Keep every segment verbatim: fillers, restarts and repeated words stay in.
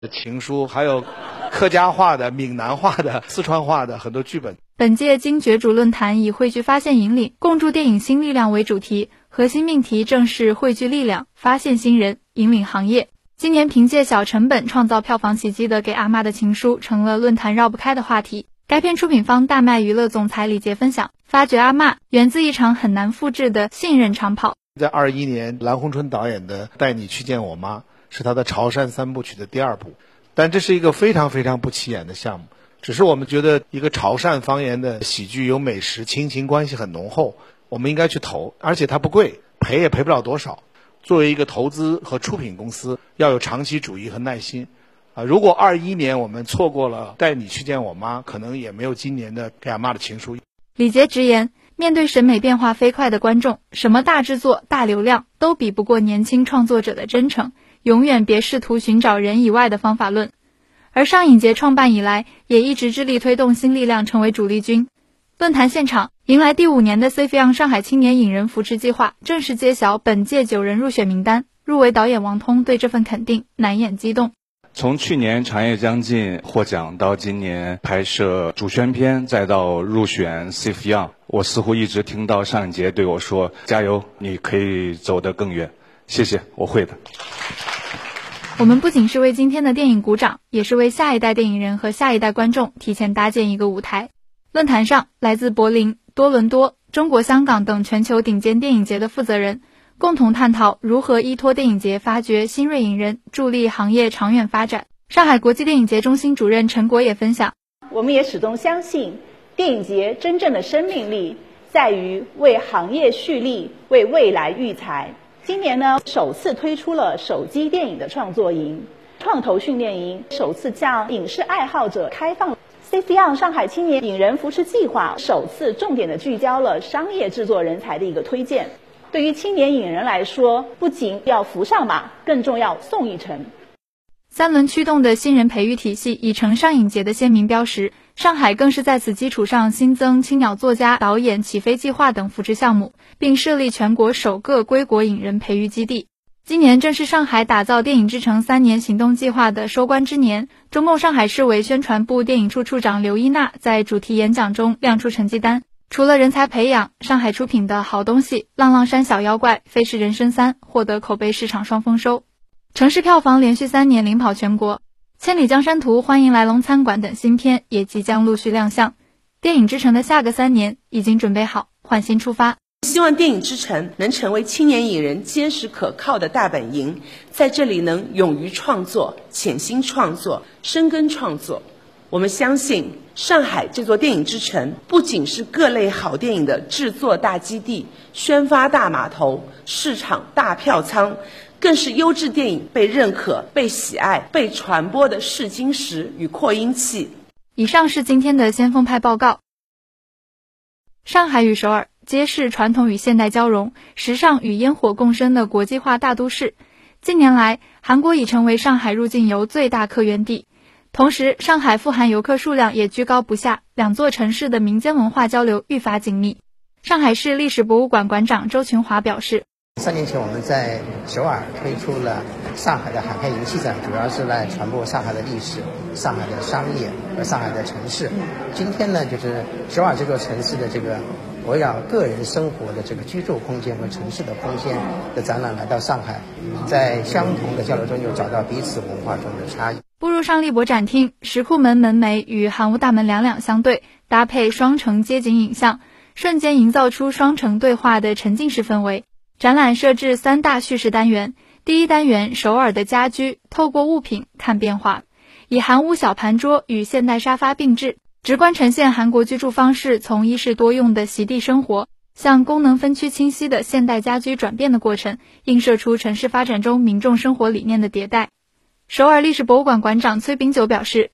情书，还有客家话的、闽南话的、四川话的很多剧本。 本届金角逐论坛以汇聚发现引领，共筑电影新力量为主题，核心命题正是汇聚力量，发现新人，引领行业。今年凭借小成本创造票房奇迹的《给阿妈的情书》成了论坛绕不开的话题。该片出品方大麦娱乐总裁李杰分享，发掘阿嬷源自一场很难复制的信任长跑。 在二一年，蓝洪春导演的《带你去见我妈》是他的潮汕三部曲的第二部，但这是一个非常非常不起眼的项目。只是我们觉得一个潮汕方言的喜剧有美食，亲情关系很浓厚，我们应该去投，而且它不贵，赔也赔不了多少。作为一个投资和出品公司，要有长期主义和耐心。啊，如果二一年我们错过了带你去见我妈，可能也没有今年的给阿妈的情书。 李杰直言，面对审美变化飞快的观众，什么大制作、大流量都比不过年轻创作者的真诚，永远别试图寻找人以外的方法论。而上影节创办以来，也一直致力推动新力量成为主力军。论坛现场迎来第五年的 C F Y O N 上海青年影人扶持计划正式揭晓本届九人入选名单，入围导演王通对这份肯定难掩激动。 从去年长夜将近获奖到今年拍摄主宣片，再到入选 C F Y O N， 我似乎一直听到上影节对我说，加油，你可以走得更远。谢谢，我会的。 我们不仅是为今天的电影鼓掌，也是为下一代电影人和下一代观众提前搭建一个舞台。论坛上，来自柏林、多伦多、中国香港等全球顶尖电影节的负责人共同探讨如何依托电影节发掘新锐影人，助力行业长远发展。上海国际电影节中心主任陈果也分享， 我们也始终相信，电影节真正的生命力在于为行业蓄力，为未来育才。今年呢，首次推出了手机电影的创作营、创投训练营，首次向影视爱好者开放。C F Y O N 上海青年影人扶持计划首次重点的聚焦了商业制作人才的一个推荐。对于青年影人来说，不仅要扶上马，更重要送一程。 三轮驱动的新人培育体系已成上影节的鲜明标识，上海更是在此基础上新增青鸟作家、导演起飞计划等扶持项目，并设立全国首个归国影人培育基地。今年正是上海打造电影之城三年行动计划的收官之年，中共上海市委宣传部电影处处长刘一娜在主题演讲中亮出成绩单。除了人才培养，上海出品的好东西《浪浪山小妖怪》《飞驰人生三》获得口碑市场双丰收，城市票房连续三年领跑全国，《千里江山图》《欢迎来龙餐馆》等新片也即将陆续亮相。电影之城的下个三年已经准备好换新出发。 希望电影之城能成为青年影人坚实可靠的大本营，在这里能勇于创作、潜心创作、深耕创作。我们相信，上海这座电影之城不仅是各类好电影的制作大基地、宣发大码头、市场大票仓，更是优质电影被认可、被喜爱、被传播的试金石与扩音器。 以上是今天的先锋派报告。上海与首尔皆是传统与现代交融、时尚与烟火共生的国际化大都市。近年来，韩国已成为上海入境游最大客源地。同时，上海赴韩游客数量也居高不下，两座城市的民间文化交流愈发紧密。上海市历史博物馆馆长周群华表示， 三年前我们在首尔推出了上海的海派银器展，主要是来传播上海的历史、上海的商业和上海的城市。今天呢，就是首尔这座城市的这个围绕个人生活的这个居住空间和城市的空间的展览来到上海，在相同的交流中又找到彼此文化中的差异。 步入上立博展厅，石库门门楣与韩屋大门两两相对，搭配双城街景影像，瞬间营造出双城对话的沉浸式氛围。展览设置三大叙事单元，第一单元首尔的家居，透过物品看变化，以韩屋小盘桌与现代沙发并置，直观呈现韩国居住方式从一室多用的席地生活，向功能分区清晰的现代家居转变的过程，映射出城市发展中民众生活理念的迭代。首尔历史博物馆馆长崔炳久表示，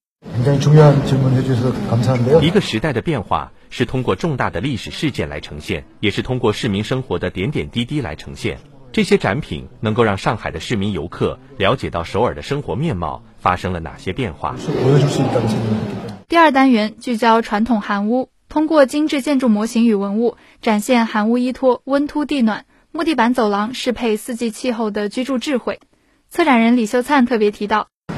一个时代的变化是通过重大的历史事件来呈现，也是通过市民生活的点点滴滴来呈现。这些展品能够让上海的市民游客了解到首尔的生活面貌发生了哪些变化。 第二单元聚焦传统韩屋，通过精致建筑模型与文物，展现韩屋依托温凸地暖，木地板走廊适配四季气候的居住智慧。策展人李秀灿特别提到，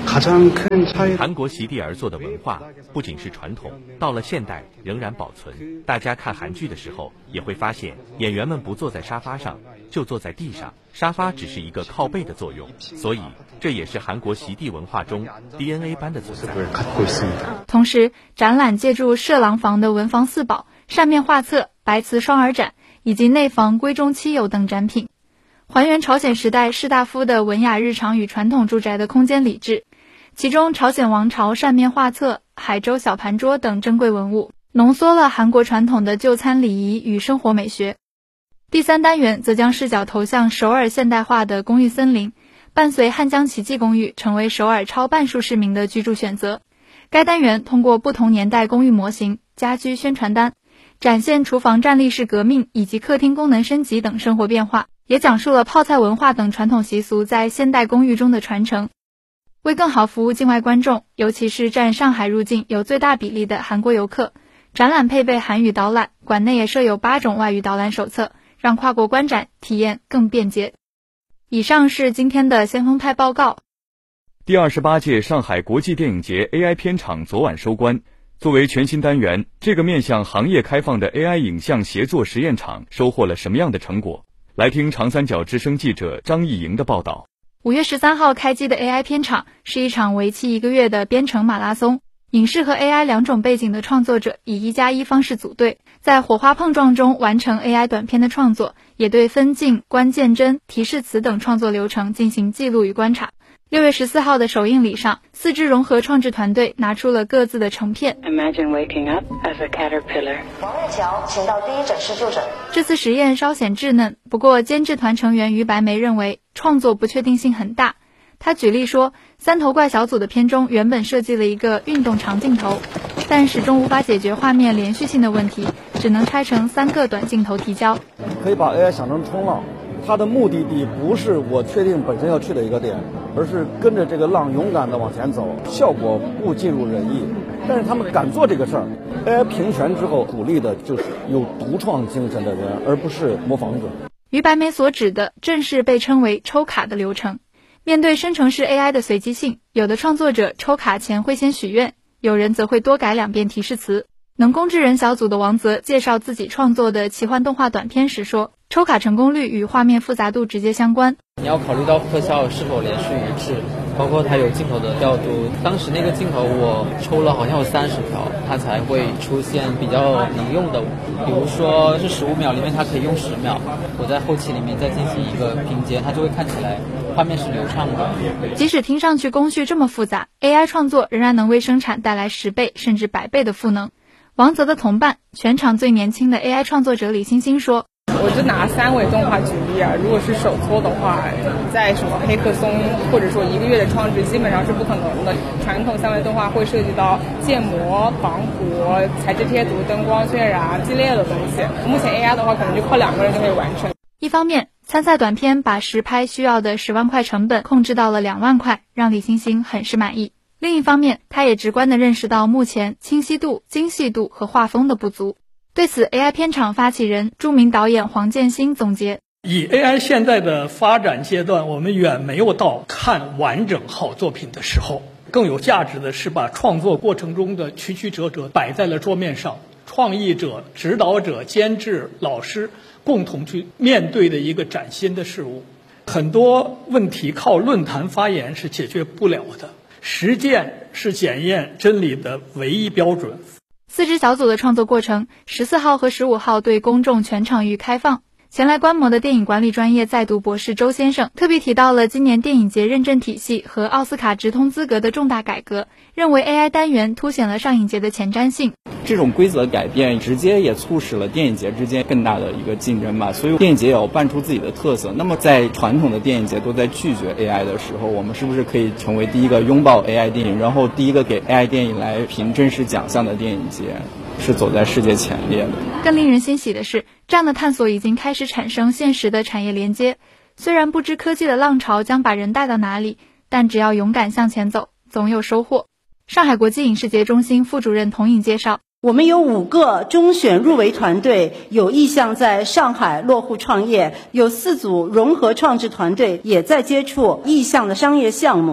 韩国席地而坐的文化不仅是传统，到了现代仍然保存。大家看韩剧的时候也会发现，演员们不坐在沙发上，就坐在地上，沙发只是一个靠背的作用，所以这也是韩国席地文化中 D N A 般的存在。 同时，展览借助摄廊坊的文房四宝、扇面画册、白瓷双耳盏以及内房闺中漆油等展品，还原朝鲜时代士大夫的文雅日常与传统住宅的空间礼制。其中朝鲜王朝扇面画册、海州小盘桌等珍贵文物，浓缩了韩国传统的就餐礼仪与生活美学。第三单元则将视角投向首尔现代化的公寓森林，伴随汉江奇迹公寓成为首尔超半数市民的居住选择。该单元通过不同年代公寓模型、家居宣传单，展现厨房站立式革命以及客厅功能升级等生活变化，也讲述了泡菜文化等传统习俗在现代公寓中的传承。为更好服务境外观众，尤其是占上海入境有最大比例的韩国游客，展览配备韩语导览，馆内也设有八种外语导览手册，让跨国观展体验更便捷。以上是今天的先锋派报告。 第二十八届上海国际电影节 A I 片场昨晚收官。作为全新单元，这个面向行业开放的 A I 影像协作实验场收获了什么样的成果？来听长三角之声记者张艺莹的报道。 五月十三号开机的 A I 片场是一场为期一个月的编程马拉松，影视和 A I 两种背景的创作者以一加一方式组队，在火花碰撞中完成 A I 短片的创作，也对分镜、关键帧、提示词等创作流程进行记录与观察。六月十四号的首映礼上，四支融合创制团队拿出了各自的成片。 Imagine waking up as a caterpillar。 王月桥，请到第一诊室就诊。 这次实验稍显稚嫩，不过监制团成员于白梅认为创作不确定性很大。他举例说，三头怪小组的片中原本设计了一个运动长镜头，但始终无法解决画面连续性的问题，只能拆成三个短镜头提交。 可以把 A I 想成冲浪，它的目的地不是我确定本身要去的一个点，而是跟着这个浪勇敢地往前走，效果不尽如人意，但是他们敢做这个事儿。A I 平权之后鼓励的就是有独创精神的人，而不是模仿者。 于白梅所指的正是被称为抽卡的流程。面对生成式 A I 的随机性，有的创作者抽卡前会先许愿，有人则会多改两遍提示词。能工智人小组的王泽介绍自己创作的奇幻动画短片时说，抽卡成功率与画面复杂度直接相关。 你要考虑到特效是否连续一致，包括它有镜头的调度。当时那个镜头我抽了好像有三十条，它才会出现比较能用的。比如说是十五秒里面它可以用十秒，我在后期里面再进行一个拼接，它就会看起来画面是流畅的。 即使听上去工序这么复杂， A I 创作仍然能为生产带来十倍甚至百倍的赋能。王泽的同伴，全场最年轻的 A I 创作者李欣欣说， 我就拿三维动画举例啊，如果是手搓的话，在什么黑客松或者说一个月的创制基本上是不可能的。传统三维动画会涉及到建模、防糊、材质贴图、灯光渲染系列的东西，目前 A I 的话可能就靠两个人就可以完成。 一方面，参赛短片把实拍需要的十万块成本控制到了两万块，让李欣欣很是满意。另一方面，他也直观地认识到目前清晰度、精细度和画风的不足。对此 A I 片场发起人、著名导演黄建新总结， 以 A I 现在的发展阶段，我们远没有到看完整好作品的时候，更有价值的是把创作过程中的曲曲折折摆在了桌面上，创意者、指导者、监制、老师共同去面对的一个崭新的事物。很多问题靠论坛发言是解决不了的，实践是检验真理的唯一标准。 四支小组的创作过程，十四号和十五号对公众全场域开放。前来观摩的电影管理专业在读博士周先生特别提到了今年电影节认证体系和奥斯卡直通资格的重大改革，认为 A I 单元凸显了上影节的前瞻性。 这种规则改变直接也促使了电影节之间更大的一个竞争吧，所以电影节也要扮出自己的特色。那么在传统的电影节都在拒绝 A I 的时候，我们是不是可以成为第一个拥抱 A I 电影，然后第一个给 A I 电影来评真实奖项的电影节，是走在世界前列的。 更令人欣喜的是，这样的探索已经开始产生现实的产业连接。虽然不知科技的浪潮将把人带到哪里，但只要勇敢向前走，总有收获。上海国际影视节中心副主任童颖介绍， 我们有五个中选入围团队有意向在上海落户创业，有四组融合创制团队也在接触意向的商业项目。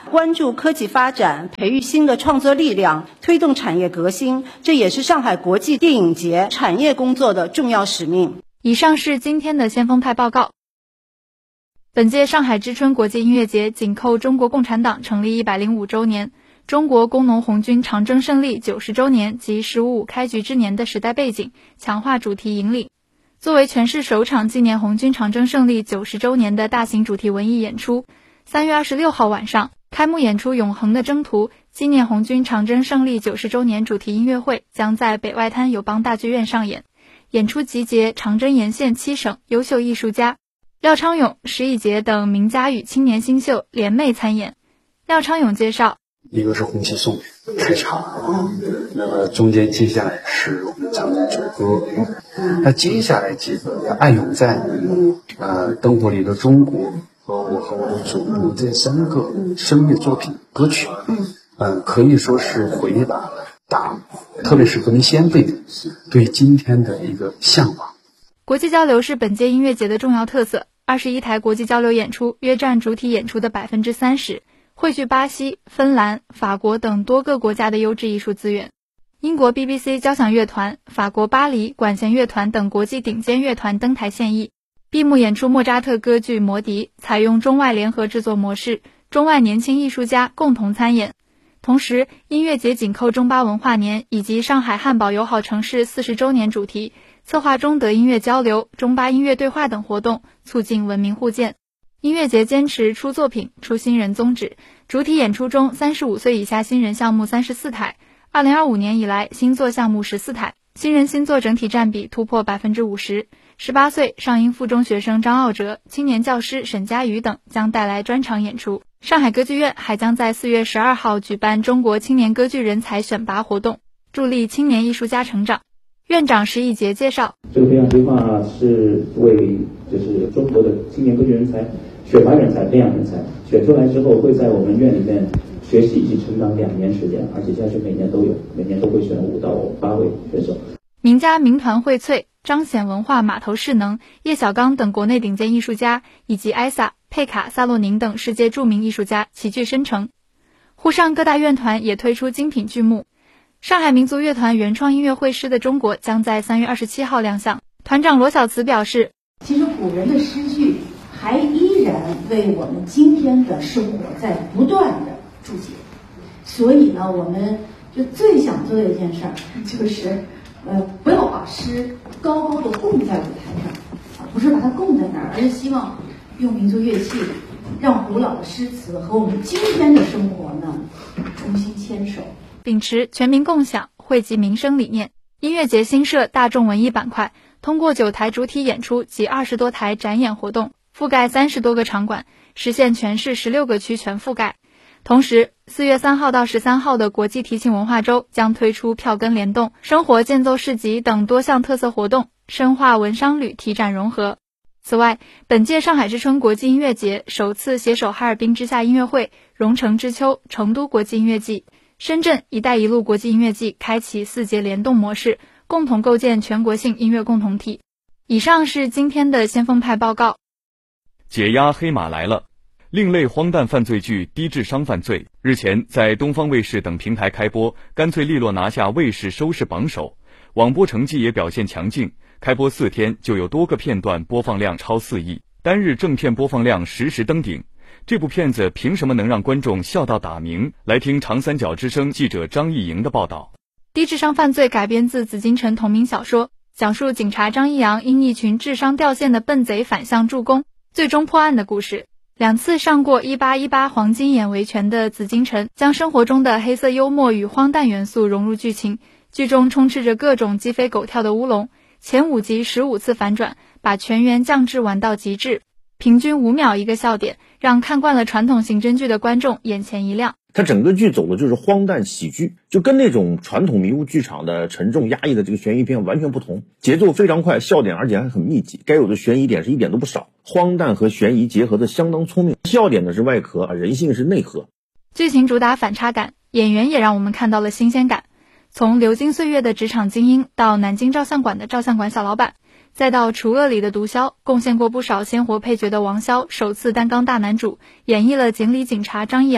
关注科技发展，培育新的创作力量，推动产业革新，这也是上海国际电影节产业工作的重要使命。 以上是今天的先锋派报告。本届上海之春国际音乐节紧扣中国共产党成立一百零五周年、中国工农红军长征胜利九十周年及十五五开局之年的时代背景，强化主题引领。作为全市首场纪念红军长征胜利九十周年的大型主题文艺演出，三月二十六号晚上，开幕演出《永恒的征途》纪念红军长征胜利九十周年主题音乐会将在北外滩友邦大剧院上演。演出集结长征沿线七省优秀艺术家，廖昌永、石以洁等名家与青年新秀联袂参演。廖昌永介绍， 一个是红旗颂开场，那么中间接下来是我们唱的主歌，那接下来几个爱永在，呃，灯火里的中国和我和我的祖国这三个声乐作品歌曲，嗯，可以说是回答了党，特别是革命先辈对今天的一个向往。 国际交流是本届音乐节的重要特色，二十一台国际交流演出约占主体演出的百分之三十，汇聚巴西、芬兰、法国等多个国家的优质艺术资源。英国 B B C 交响乐团、法国巴黎管弦乐团等国际顶尖乐团登台献艺。闭幕演出莫扎特歌剧《魔笛》采用中外联合制作模式，中外年轻艺术家共同参演。同时，音乐节紧扣中巴文化年以及上海汉堡友好城市四十周年主题，策划中德音乐交流、中巴音乐对话等活动，促进文明互鉴。音乐节坚持出作品、出新人宗旨，主体演出中三十五岁以下新人项目三十四台，二零二五年以来新作项目十四台，新人新作整体占比突破百分之五十。十八岁上音附中学生张傲哲、青年教师沈佳瑜等将带来专场演出。上海歌剧院还将在四月十二号举办中国青年歌剧人才选拔活动，助力青年艺术家成长。院长石以洁介绍， 这个培养计划是为就是中国的青年歌剧人才选拔人才、培养人才，选出来之后会在我们院里面学习以及成长两年时间，而且现在是每年都有，每年都会选五到八位选手。 名家名团荟萃，彰显文化码头势能，叶小刚等国内顶尖艺术家，以及艾萨、佩卡、萨洛宁等世界著名艺术家齐聚深城。沪上各大院团也推出精品剧目。上海民族乐团原创音乐会《诗的中国》将在三月二十七号亮相。团长罗小慈表示， 其实古人的诗句还依然为我们今天的生活在不断的注解，所以呢，我们就最想做的一件事儿就是呃，不要把诗高高的供在舞台上，啊，不是把它供在那儿，而是希望用民族乐器，让古老的诗词和我们今天的生活呢重新牵手。 秉持全民共享、惠及民生理念，音乐节新设大众文艺板块，通过九台主体演出及二十多台展演活动，覆盖三十多个场馆，实现全市十六个区全覆盖。同时，四月三号到十三号的国际提琴文化周将推出票根联动、生活间奏市集等多项特色活动，深化文商旅提展融合。此外，本届上海之春国际音乐节首次携手哈尔滨之夏音乐会、蓉城之秋、成都国际音乐季、深圳“一带一路”国际音乐季开启四节联动模式，共同构建全国性音乐共同体。以上是今天的先锋派报告。 解压黑马来了。另类荒诞犯罪剧《低智商犯罪》日前在东方卫视等平台开播，干脆利落拿下卫视收视榜首，网播成绩也表现强劲，开播四天就有多个片段播放量超四亿，单日正片播放量实时登顶。这部片子凭什么能让观众笑到打鸣？来听长三角之声记者张艺莹的报道。 低智商犯罪改编自紫禁城同名小说，讲述警察张一阳因一群智商掉线的笨贼反向助攻，最终破案的故事。两次上过一八一八黄金眼维权的紫禁城，将生活中的黑色幽默与荒诞元素融入剧情，剧中充斥着各种鸡飞狗跳的乌龙，前五集十五次反转，把全员降智玩到极致，平均五秒一个笑点，让看惯了传统刑侦剧的观众眼前一亮。 它整个剧走的就是荒诞喜剧，就跟那种传统迷雾剧场的沉重压抑的这个悬疑片完全不同，节奏非常快，笑点而且还很密集，该有的悬疑点是一点都不少，荒诞和悬疑结合的相当聪明，笑点呢是外壳，人性是内核。 剧情主打反差感，演员也让我们看到了新鲜感。从流金岁月的职场精英，到南京照相馆的照相馆小老板，再到除恶里的毒枭，贡献过不少鲜活配角的王骁首次担纲大男主，演绎了警理警察张一阳。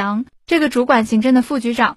这个主管刑侦的副局长